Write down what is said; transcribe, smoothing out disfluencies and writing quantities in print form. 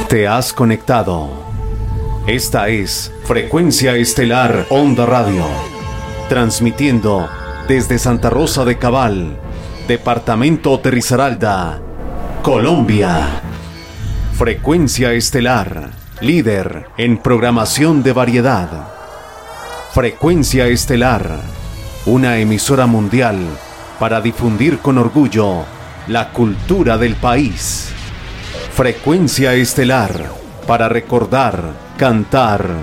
Te has conectado. Esta es Frecuencia Estelar Onda Radio, transmitiendo desde Santa Rosa de Cabal, Departamento de Risaralda, Colombia. Frecuencia Estelar, líder en programación de variedad. Frecuencia Estelar, una emisora mundial para difundir con orgullo la cultura del país. Frecuencia Estelar, para recordar, cantar